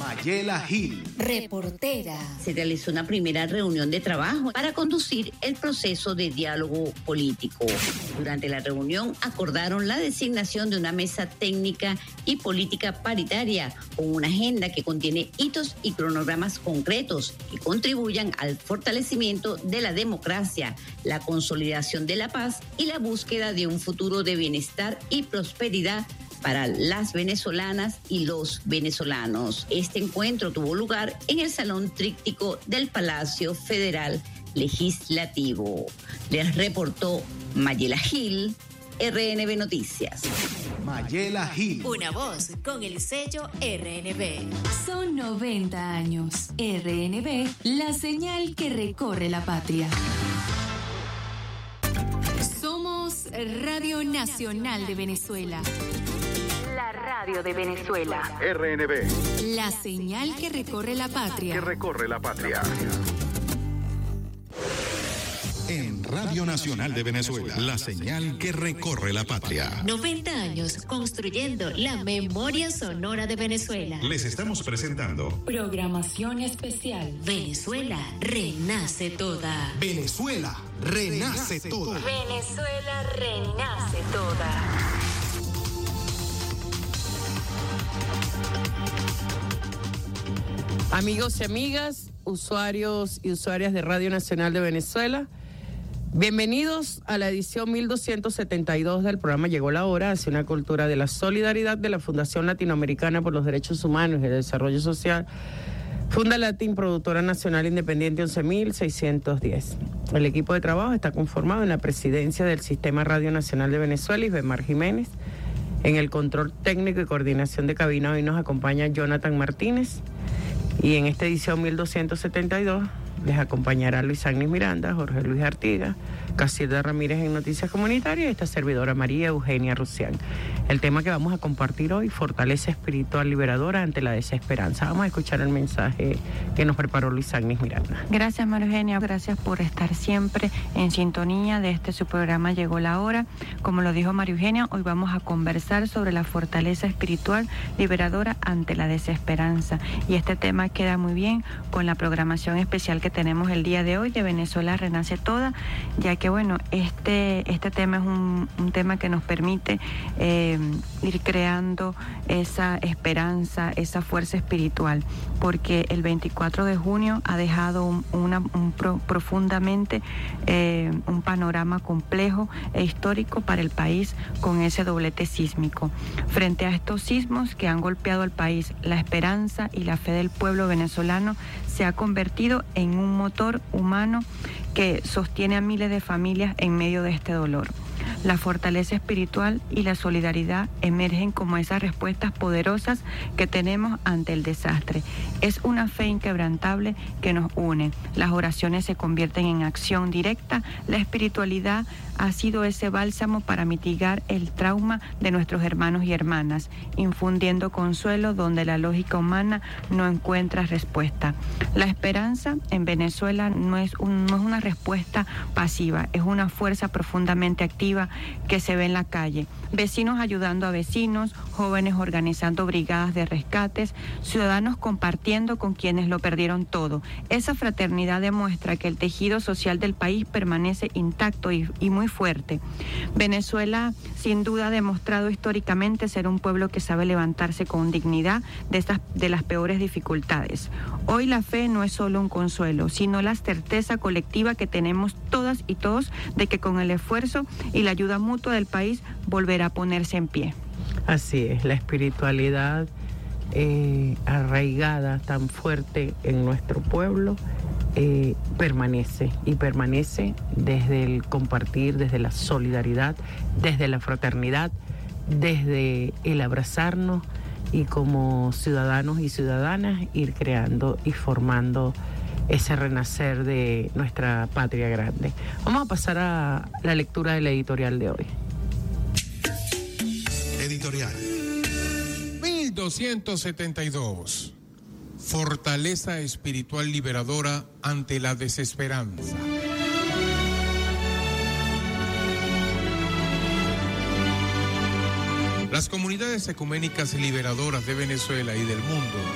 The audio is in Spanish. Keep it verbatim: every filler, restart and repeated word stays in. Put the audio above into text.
Mayela Gil, reportera. Se realizó una primera reunión de trabajo para conducir el proceso de diálogo político. Durante la reunión acordaron la designación de una mesa técnica y política paritaria con una agenda que contiene hitos y cronogramas concretos que contribuyan al fortalecimiento de la democracia, la consolidación de la paz y la búsqueda de un futuro de bienestar y prosperidad para las venezolanas y los venezolanos. Este encuentro tuvo lugar en el Salón Tríptico del Palacio Federal Legislativo. Les reportó Mayela Gil, R N B Noticias. Mayela Gil. Una voz con el sello R N B. Son noventa años. R N B, la señal que recorre la patria. Somos Radio Nacional de Venezuela. La radio de Venezuela. R N B. La señal que recorre la patria. Que recorre la patria. En Radio Nacional de Venezuela, la señal que recorre la patria. noventa años construyendo la memoria sonora de Venezuela. Les estamos presentando Programación especial. Venezuela renace toda. Venezuela renace toda. Venezuela renace toda. Amigos y amigas, usuarios y usuarias de Radio Nacional de Venezuela, bienvenidos a la edición mil doscientos setenta y dos del programa Llegó la Hora, hacia una cultura de la solidaridad de la Fundación Latinoamericana por los Derechos Humanos y el Desarrollo Social, Fundalatin, productora nacional independiente once mil seiscientos diez. El equipo de trabajo está conformado en la presidencia del Sistema Radio Nacional de Venezuela, Isbemar Jiménez. En el control técnico y coordinación de cabina hoy nos acompaña Jonathan Martínez. Y en esta edición mil doscientos setenta y dos les acompañará Luis Agnes Miranda, Jorge Luis Artigas, Casilda Ramírez en Noticias Comunitarias y esta servidora María Eugenia Rusián. El tema que vamos a compartir hoy, fortaleza espiritual liberadora ante la desesperanza. Vamos a escuchar el mensaje que nos preparó Luis Agnes Miranda. Gracias, María Eugenia, gracias por estar siempre en sintonía de este su programa Llegó la Hora. Como lo dijo María Eugenia, hoy vamos a conversar sobre la fortaleza espiritual liberadora ante la desesperanza. Y este tema queda muy bien con la programación especial que tenemos el día de hoy de Venezuela Renace Toda, ya que bueno, este, este tema es un, un tema que nos permite eh, ir creando esa esperanza, esa fuerza espiritual, porque el veinticuatro de junio ha dejado un, una, un pro, profundamente eh, un panorama complejo e histórico para el país con ese doblete sísmico. Frente a estos sismos que han golpeado al país, la esperanza y la fe del pueblo venezolano se ha convertido en un motor humano que sostiene a miles de familias en medio de este dolor. La fortaleza espiritual y la solidaridad emergen como esas respuestas poderosas que tenemos ante el desastre. Es una fe inquebrantable que nos une. Las oraciones se convierten en acción directa. La espiritualidad ha sido ese bálsamo para mitigar el trauma de nuestros hermanos y hermanas, infundiendo consuelo donde la lógica humana no encuentra respuesta. La esperanza en Venezuela no es, un, no es una respuesta pasiva, es una fuerza profundamente activa que se ve en la calle. Vecinos ayudando a vecinos, jóvenes organizando brigadas de rescates, ciudadanos compartiendo con quienes lo perdieron todo. Esa fraternidad demuestra que el tejido social del país permanece intacto y, y muy fuerte. Venezuela sin duda ha demostrado históricamente ser un pueblo que sabe levantarse con dignidad de, estas, de las peores dificultades. Hoy la fe no es solo un consuelo, sino la certeza colectiva que tenemos todas y todos de que con el esfuerzo y la ayuda mutua del país volverá a ponerse en pie. Así es, la espiritualidad eh, arraigada tan fuerte en nuestro pueblo eh, permanece y permanece desde el compartir, desde la solidaridad, desde la fraternidad, desde el abrazarnos y como ciudadanos y ciudadanas ir creando y formando ese renacer de nuestra patria grande. Vamos a pasar a la lectura del editorial de hoy. Editorial. mil doscientos setenta y dos. Fortaleza espiritual liberadora ante la desesperanza. Las comunidades ecuménicas liberadoras de Venezuela y del mundo